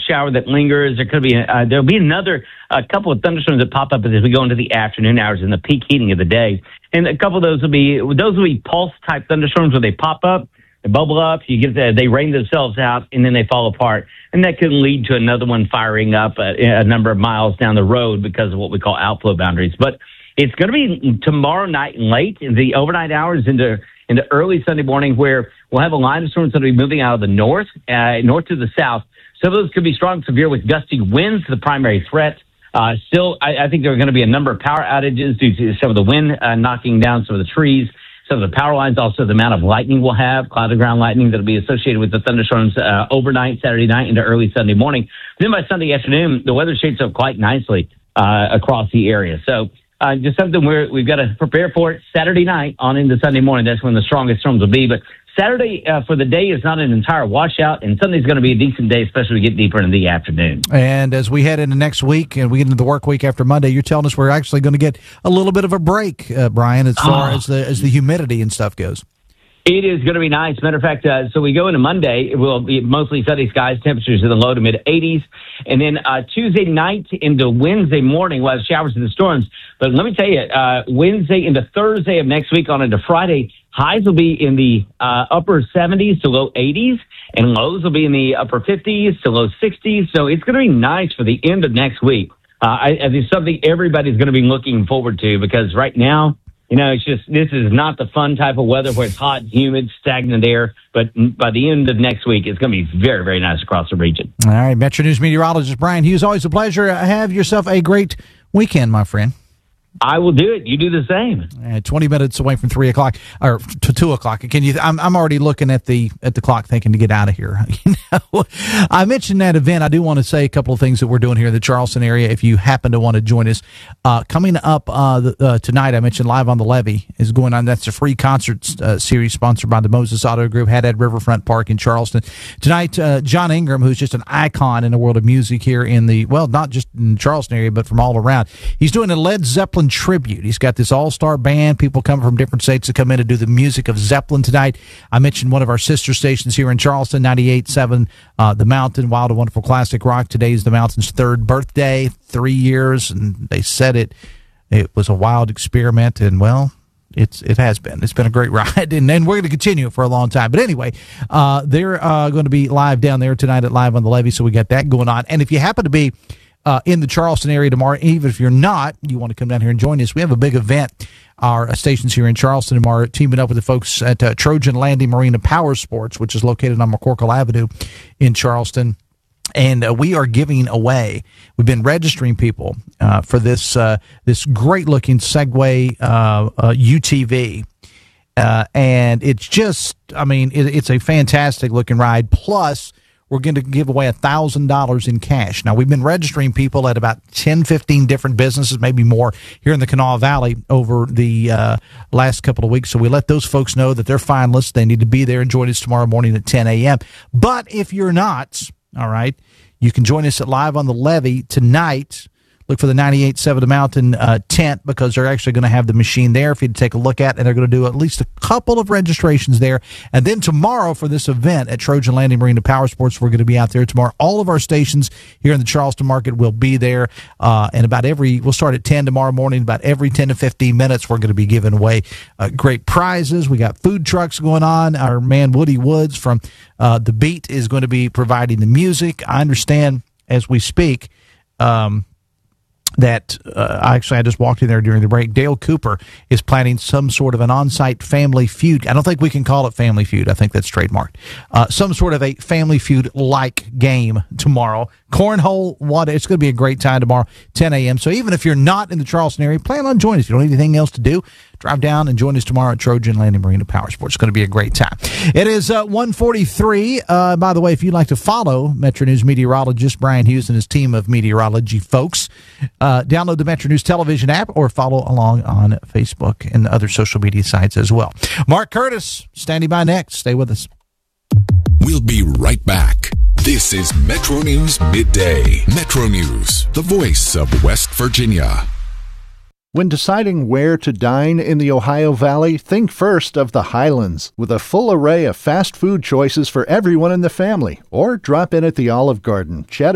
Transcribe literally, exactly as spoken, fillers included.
shower that lingers. There could be uh, there'll be another a couple of thunderstorms that pop up as we go into the afternoon hours in the peak heating of the day, and a couple of those will be those will be pulse type thunderstorms where they pop up, they bubble up, you get the, they rain themselves out, and then they fall apart, and that could lead to another one firing up a, a number of miles down the road because of what we call outflow boundaries. But it's going to be tomorrow night and late in the overnight hours into into early Sunday morning, where we'll have a line of storms that will be moving out of the north, uh, north to the south. Some of those could be strong, severe, with gusty winds, the primary threat. Uh, still, I, I think there are going to be a number of power outages due to some of the wind uh, knocking down some of the trees, some of the power lines, also the amount of lightning we'll have, cloud-to-ground lightning that will be associated with the thunderstorms uh, overnight, Saturday night into early Sunday morning. Then by Sunday afternoon, the weather shapes up quite nicely uh, across the area. So uh, just something we're, we've got to prepare for it Saturday night on into Sunday morning. That's when the strongest storms will be. But Saturday uh, for the day is not an entire washout, and Sunday's going to be a decent day, especially as we get deeper into the afternoon. And as we head into next week and we get into the work week after Monday, you're telling us we're actually going to get a little bit of a break, uh, Brian, as far oh. as the as the humidity and stuff goes. It is going to be nice. Matter of fact, uh, so we go into Monday, it will be mostly sunny skies, temperatures in the low to mid eighties. And then uh, Tuesday night into Wednesday morning, we'll have showers and storms. But let me tell you, uh, Wednesday into Thursday of next week on into Friday, highs will be in the uh, upper seventies to low eighties, and lows will be in the upper fifties to low sixties. So it's going to be nice for the end of next week. Uh, I, it's something everybody's going to be looking forward to, because right now, you know, it's just, this is not the fun type of weather where it's hot, humid, stagnant air. But by the end of next week, it's going to be very, very nice across the region. All right. Metro News meteorologist Brian Hughes, always a pleasure. Have yourself a great weekend, my friend. I will do it. You do the same. Uh, Twenty minutes away from three o'clock or to two o'clock. Can you? I'm I'm already looking at the at the clock, thinking to get out of here. You know, I mentioned that event. I do want to say a couple of things that we're doing here in the Charleston area. If you happen to want to join us, uh, coming up uh, the, uh, tonight, I mentioned Live on the Levee is going on. That's a free concert uh, series sponsored by the Moses Auto Group, Haddad Riverfront Park in Charleston tonight. Uh, John Ingram, who's just an icon in the world of music here in the well, not just in the Charleston area, but from all around. He's doing a Led Zeppelin tribute. He's got this all-star band, people coming from different states to come in to do the music of Zeppelin tonight. I mentioned one of our sister stations here in Charleston, ninety-eight point seven, uh, The Mountain, Wild and Wonderful Classic Rock. Today is The Mountain's third birthday, three years, and they said it. It was a wild experiment, and, well, It's it has been. It's been a great ride, and, and we're going to continue for a long time. But anyway, uh, they're uh, going to be live down there tonight at Live on the Levee, so we got that going on. And if you happen to be Uh, in the Charleston area tomorrow, even if you're not, you want to come down here and join us, we have a big event. Our uh, stations here in Charleston tomorrow, teaming up with the folks at uh, Trojan Landing Marina Power Sports, which is located on McCorkle Avenue in Charleston. And uh, we are giving away, we've been registering people uh, for this uh, this great-looking Segway uh, uh, U T V. Uh, and it's just, I mean, it, it's a fantastic-looking ride. Plus, we're going to give away one thousand dollars in cash. Now, we've been registering people at about ten, fifteen different businesses, maybe more, here in the Kanawha Valley over the uh, last couple of weeks. So we let those folks know that they're finalists. They need to be there and join us tomorrow morning at ten a.m. But if you're not, all right, you can join us at Live on the Levee tonight. Look for the ninety-eight point seven The Mountain uh, tent, because they're actually going to have the machine there for you to take a look at, and they're going to do at least a couple of registrations there. And then tomorrow for this event at Trojan Landing Marina Power Sports, we're going to be out there tomorrow. All of our stations here in the Charleston market will be there, uh, and about every, we'll start at ten tomorrow morning. About every ten to fifteen minutes, we're going to be giving away uh, great prizes. We got food trucks going on. Our man Woody Woods from uh, The Beat is going to be providing the music. I understand as we speak, um, that uh, actually I just walked in there during the break. Dale Cooper is planning some sort of an on-site family feud. I don't think we can call it family feud. I think that's trademarked. Uh, some sort of a family feud-like game tomorrow. Cornhole, what? It's going to be a great time tomorrow, ten a.m. So even if you're not in the Charleston area, plan on joining us. If you don't have anything else to do, drive down and join us tomorrow at Trojan Landing Marina Power Sports. It's going to be a great time. It is uh, one forty-three. Uh, by the way, if you'd like to follow Metro News meteorologist Brian Hughes and his team of meteorology folks, uh, download the Metro News television app or follow along on Facebook and other social media sites as well. Mark Curtis, standing by next. Stay with us. We'll be right back. This is Metro News Midday. Metro News, the voice of West Virginia. When deciding where to dine in the Ohio Valley, think first of the Highlands, with a full array of fast food choices for everyone in the family. Or drop in at the Olive Garden. Cheddar